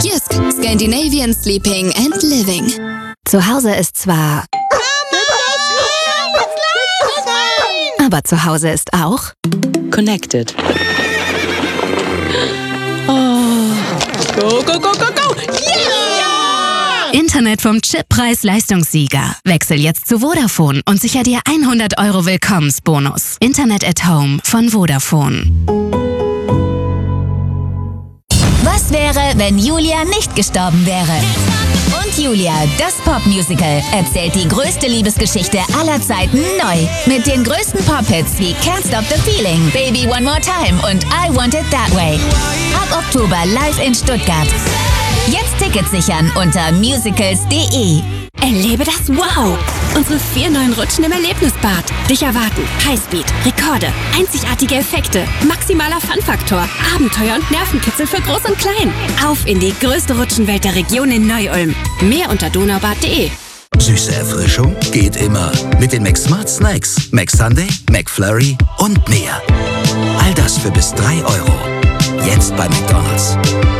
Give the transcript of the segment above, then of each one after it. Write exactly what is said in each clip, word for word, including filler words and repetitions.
Jysk, Scandinavian Sleeping and Living. Zu Hause ist zwar... Aber zu Hause ist auch... Connected. Go, go, go, go, go! Yeah! Internet vom Chip-Preis-Leistungssieger. Wechsel jetzt zu Vodafone und sicher dir hundert Euro Willkommensbonus. Internet at Home von Vodafone. Was wäre, wenn Julia nicht gestorben wäre? Und Julia, das Popmusical, erzählt die größte Liebesgeschichte aller Zeiten neu. Mit den größten Pop-Hits wie Can't Stop the Feeling, Baby One More Time und I Want It That Way. Ab Oktober live in Stuttgart. Jetzt Tickets sichern unter musicals punkt de. Erlebe das Wow! Unsere vier neuen Rutschen im Erlebnisbad. Dich erwarten Highspeed, Rekorde, einzigartige Effekte, maximaler Fun-Faktor, Abenteuer und Nervenkitzel für Groß und Klein. Auf in die größte Rutschenwelt der Region in Neu-Ulm. Mehr unter donaubad punkt de. Süße Erfrischung geht immer. Mit den McSmart Snacks. McSunday, McFlurry und mehr. All das für bis drei Euro. Jetzt bei McDonald's.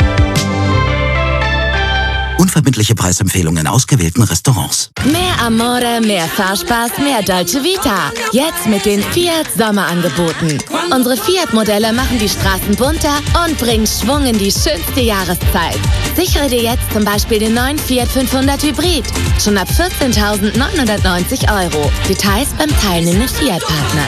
Unverbindliche Preisempfehlungen in ausgewählten Restaurants. Mehr Amore, mehr Fahrspaß, mehr Dolce Vita. Jetzt mit den Fiat Sommerangeboten. Unsere Fiat-Modelle machen die Straßen bunter und bringen Schwung in die schönste Jahreszeit. Sichere dir jetzt zum Beispiel den neuen Fiat fünfhundert Hybrid. Schon ab vierzehntausendneunhundertneunzig Euro. Details beim teilnehmenden Fiat-Partner.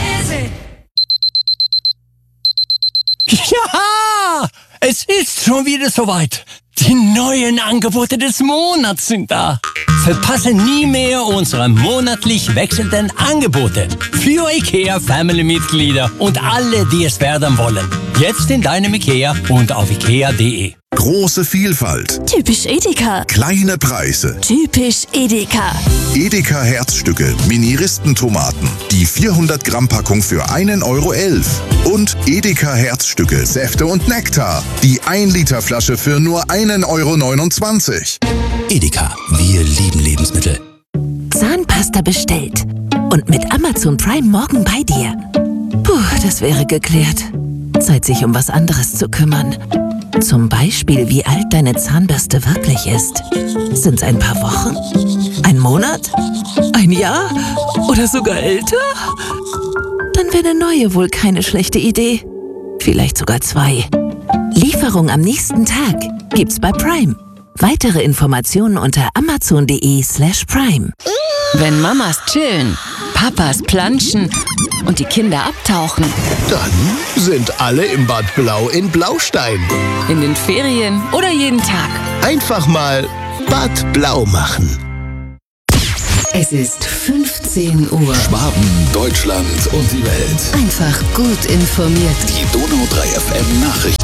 Ja, es ist schon wieder soweit. Die neuen Angebote des Monats sind da. Verpasse nie mehr unsere monatlich wechselnden Angebote. Für IKEA-Family-Mitglieder und alle, die es werden wollen. Jetzt in deinem IKEA und auf ikea punkt de. Große Vielfalt. Typisch Edeka. Kleine Preise. Typisch Edeka. Edeka Herzstücke, Mini-Ristentomaten. Die vierhundert Gramm Packung für einen Euro elf. Und Edeka Herzstücke, Säfte und Nektar. Die ein Liter Flasche für nur einen Euro neunundzwanzig. Edeka, wir lieben Lebensmittel. Zahnpasta bestellt. Und mit Amazon Prime morgen bei dir. Puh, das wäre geklärt. Zeit, sich um was anderes zu kümmern. Zum Beispiel, wie alt deine Zahnbürste wirklich ist. Sind's ein paar Wochen? Ein Monat? Ein Jahr? Oder sogar älter? Dann wäre eine neue wohl keine schlechte Idee. Vielleicht sogar zwei. Lieferung am nächsten Tag gibt's bei Prime. Weitere Informationen unter amazon.de slash prime. Wenn Mamas chillen, Papas planschen und die Kinder abtauchen. Dann sind alle im Bad Blau in Blaustein. In den Ferien oder jeden Tag. Einfach mal Bad Blau machen. Es ist fünfzehn Uhr. Schwaben, Deutschland und die Welt. Einfach gut informiert. Die Donau drei F M Nachrichten.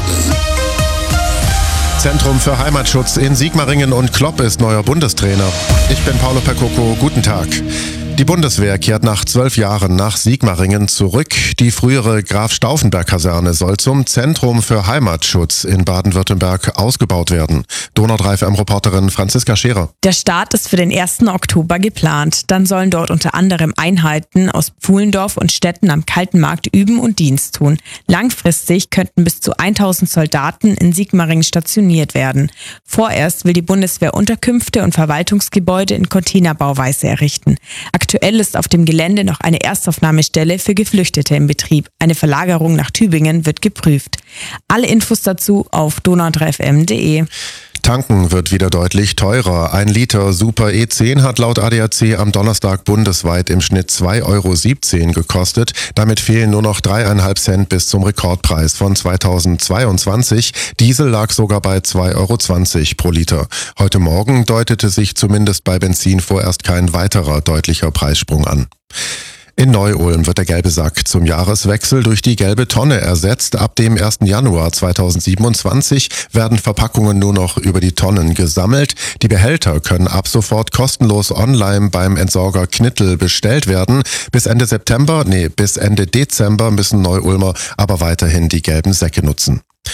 Zentrum für Heimatschutz in Sigmaringen und Klopp ist neuer Bundestrainer. Ich bin Paolo Percoco, guten Tag. Die Bundeswehr kehrt nach zwölf Jahren nach Sigmaringen zurück. Die frühere Graf-Stauffenberg-Kaserne soll zum Zentrum für Heimatschutz in Baden-Württemberg ausgebaut werden. Donau drei F M-Reporterin Franziska Scherer. Der Start ist für den ersten Oktober geplant. Dann sollen dort unter anderem Einheiten aus Pfuhlendorf und Städten am Kaltenmarkt üben und Dienst tun. Langfristig könnten bis zu tausend Soldaten in Sigmaringen stationiert werden. Vorerst will die Bundeswehr Unterkünfte und Verwaltungsgebäude in Containerbauweise errichten. Aktuell ist auf dem Gelände noch eine Erstaufnahmestelle für Geflüchtete im Betrieb. Eine Verlagerung nach Tübingen wird geprüft. Alle Infos dazu auf donau drei f m punkt de. Tanken wird wieder deutlich teurer. Ein Liter Super E zehn hat laut A D A C am Donnerstag bundesweit im Schnitt zwei Euro siebzehn gekostet. Damit fehlen nur noch dreieinhalb Cent bis zum Rekordpreis von zweitausendzweiundzwanzig. Diesel lag sogar bei zwei Euro zwanzig pro Liter. Heute Morgen deutete sich zumindest bei Benzin vorerst kein weiterer deutlicher Preissprung an. In Neu-Ulm wird der gelbe Sack zum Jahreswechsel durch die gelbe Tonne ersetzt. Ab dem ersten Januar zweitausendsiebenundzwanzig werden Verpackungen nur noch über die Tonnen gesammelt. Die Behälter können ab sofort kostenlos online beim Entsorger Knittel bestellt werden. Bis Ende September, nee, bis Ende Dezember müssen Neu-Ulmer aber weiterhin die gelben Säcke nutzen.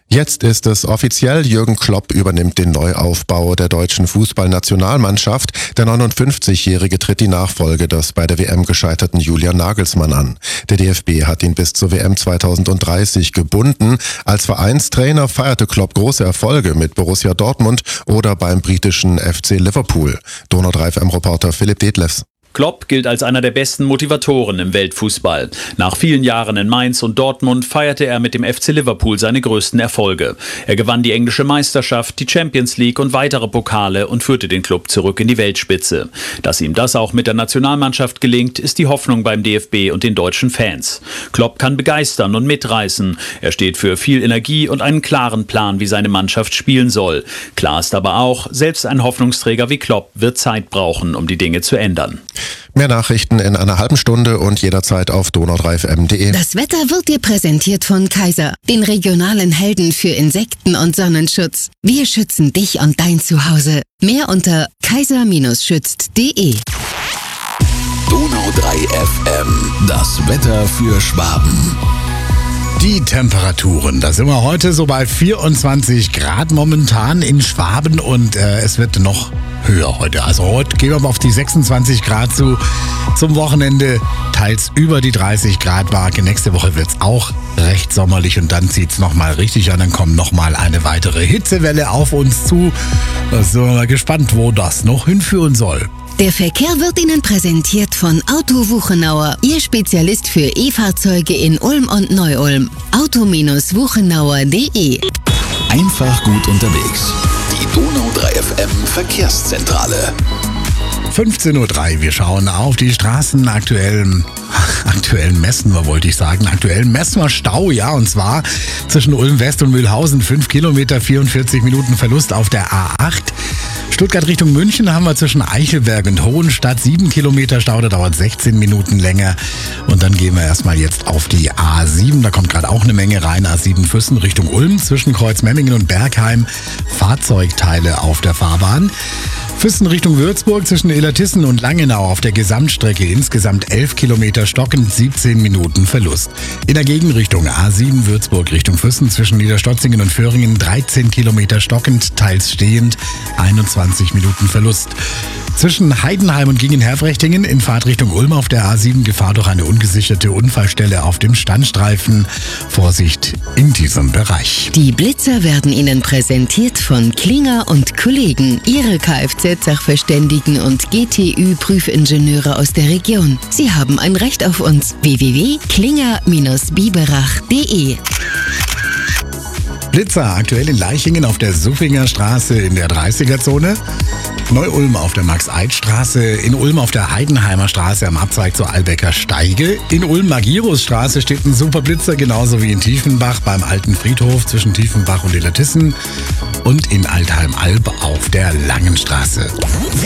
Jetzt ist es offiziell, Jürgen Klopp übernimmt den Neuaufbau der deutschen Fußballnationalmannschaft. Der neunundfünfzigjährige tritt die Nachfolge des bei der W M gescheiterten Julian Nagelsmann an. Der D F B hat ihn bis zur W M zweitausenddreißig gebunden. Als Vereinstrainer feierte Klopp große Erfolge mit Borussia Dortmund oder beim britischen F C Liverpool. Donau drei F M-Reporter Philipp Detlefs. Klopp gilt als einer der besten Motivatoren im Weltfußball. Nach vielen Jahren in Mainz und Dortmund feierte er mit dem F C Liverpool seine größten Erfolge. Er gewann die englische Meisterschaft, die Champions League und weitere Pokale und führte den Klub zurück in die Weltspitze. Dass ihm das auch mit der Nationalmannschaft gelingt, ist die Hoffnung beim D F B und den deutschen Fans. Klopp kann begeistern und mitreißen. Er steht für viel Energie und einen klaren Plan, wie seine Mannschaft spielen soll. Klar ist aber auch, selbst ein Hoffnungsträger wie Klopp wird Zeit brauchen, um die Dinge zu ändern. Mehr Nachrichten in einer halben Stunde und jederzeit auf donau drei f m punkt de. Das Wetter wird dir präsentiert von Kaiser, den regionalen Helden für Insekten- und Sonnenschutz. Wir schützen dich und dein Zuhause. Mehr unter kaiser schützt punkt de. Donau drei F M, das Wetter für Schwaben. Die Temperaturen, da sind wir heute so bei vierundzwanzig Grad momentan in Schwaben und äh, es wird noch höher heute. Also heute gehen wir mal auf die sechsundzwanzig Grad zu. Zum Wochenende teils über die dreißig Grad Marke. Nächste Woche wird es auch recht sommerlich und dann zieht es nochmal richtig an. Dann kommt nochmal eine weitere Hitzewelle auf uns zu. Da sind wir mal gespannt, wo das noch hinführen soll. Der Verkehr wird Ihnen präsentiert von Auto Wuchenauer, Ihr Spezialist für E-Fahrzeuge in Ulm und Neu-Ulm. auto wuchenauer punkt de. Einfach gut unterwegs. Die Donau drei F M Verkehrszentrale. fünfzehn Uhr drei, wir schauen auf die Straßen aktuellen, aktuellen messen wir, wollte ich sagen. Aktuellen messen wir Stau, ja, und zwar zwischen Ulm West und Mühlhausen, fünf Kilometer, vierundvierzig Minuten Verlust auf der A acht. Stuttgart Richtung München haben wir zwischen Eichelberg und Hohenstadt sieben Kilometer Stau, da dauert sechzehn Minuten länger. Und dann gehen wir erstmal jetzt auf die A sieben, da kommt gerade auch eine Menge rein. A sieben Füssen Richtung Ulm, zwischen Kreuzmemmingen und Bergheim, Fahrzeugteile auf der Fahrbahn. Füssen Richtung Würzburg zwischen Illertissen und Langenau auf der Gesamtstrecke insgesamt elf Kilometer stockend, siebzehn Minuten Verlust. In der Gegenrichtung A sieben Würzburg Richtung Füssen zwischen Niederstotzingen und Föhringen dreizehn Kilometer stockend, teils stehend, einundzwanzig Minuten Verlust. Zwischen Heidenheim und Gingen-Herfrechtingen in Fahrtrichtung Ulm auf der A sieben Gefahr durch eine ungesicherte Unfallstelle auf dem Standstreifen. Vorsicht in diesem Bereich. Die Blitzer werden Ihnen präsentiert von Klinger und Kollegen, Ihre Kfz-Sachverständigen und G T Ü-Prüfingenieure aus der Region. Sie haben ein Recht auf uns. w w w punkt klinger biberach punkt de. Blitzer aktuell in Leichingen auf der Suffinger Straße in der dreißiger-Zone. Neu-Ulm auf der Max-Eid-Straße, in Ulm auf der Heidenheimer Straße am Abzweig zur Albecker Steige. In Ulm-Magirus-Straße steht ein super Blitzer, genauso wie in Tiefenbach beim Alten Friedhof zwischen Tiefenbach und Illertissen. Und in Altheim-Alb auf der Langen Straße.